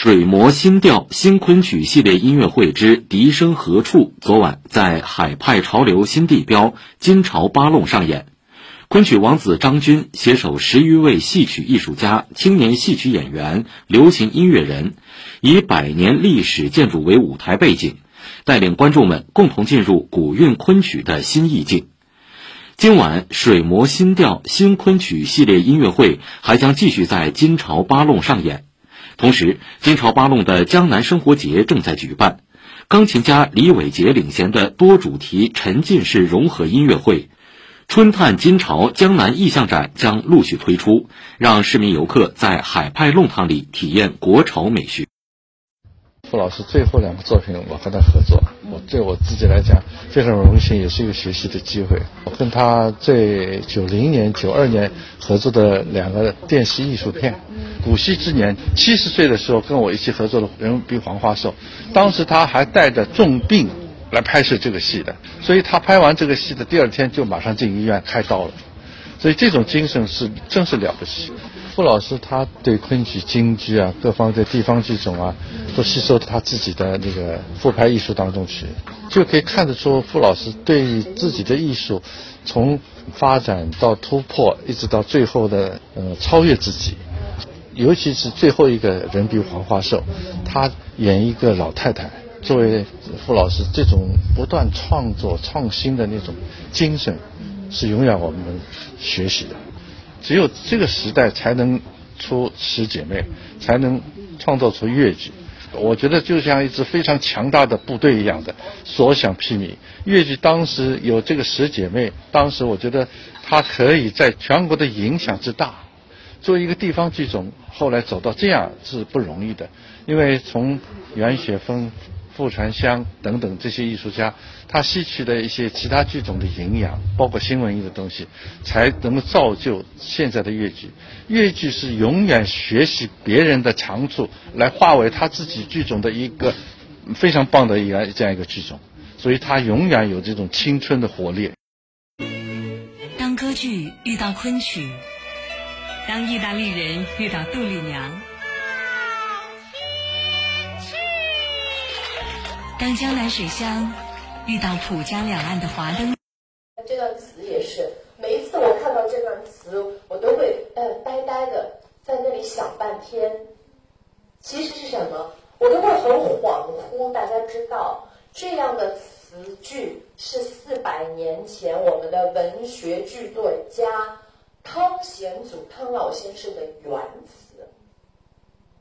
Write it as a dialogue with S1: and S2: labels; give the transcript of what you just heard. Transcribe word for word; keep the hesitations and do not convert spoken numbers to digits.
S1: 水磨新调新昆曲系列音乐会之笛声何处昨晚在海派潮流新地标金朝八弄上演。昆曲王子张军携手十余位戏曲艺术家、青年戏曲演员、流行音乐人，以百年历史建筑为舞台背景，带领观众们共同进入古韵昆曲的新意境。今晚水磨新调新昆曲系列音乐会还将继续在金朝八弄上演。同时，金朝八弄的江南生活节正在举办，钢琴家李伟杰领衔的多主题沉浸式融合音乐会春探金朝江南意象展将陆续推出，让市民游客在海派弄堂里体验国潮美学。
S2: 傅老师最后两个作品我和他合作，我对我自己来讲非常荣幸，也是一个学习的机会。我跟他在九零年、九二年合作的两个电视艺术片，古稀之年，七十岁的时候跟我一起合作的人比黄花寿，当时他还带着重病来拍摄这个戏的，所以他拍完这个戏的第二天就马上进医院开刀了，所以这种精神是真是了不起。傅老师他对昆曲、京剧啊，各方的地方剧种啊，都吸收他自己的那个复派艺术当中去，就可以看得出傅老师对自己的艺术从发展到突破，一直到最后的呃超越自己。尤其是最后一个人比黄花寿，他演一个老太太，作为傅老师这种不断创作创新的那种精神，是永远我们学习的。只有这个时代才能出十姐妹，才能创造出越剧。我觉得就像一支非常强大的部队一样的，所向披靡。越剧当时有这个十姐妹，当时我觉得它可以在全国的影响之大。作为一个地方剧种，后来走到这样是不容易的，因为从袁雪峰、傅传香等等这些艺术家，他吸取的一些其他剧种的营养，包括新文艺的东西，才能够造就现在的越剧。越剧是永远学习别人的长处，来化为他自己剧种的一个非常棒的一个这样一个剧种，所以他永远有这种青春的活力。
S3: 当歌剧遇到昆曲，当意大利人遇到杜丽娘，当江南水乡遇到浦江两岸的华灯，
S4: 这段词也是，每一次我看到这段词，我都会呃呆呆的在那里想半天。其实是什么？我都会很恍惚。大家知道，这样的词句是四百年前我们的文学剧作家汤显祖汤老先生的原词。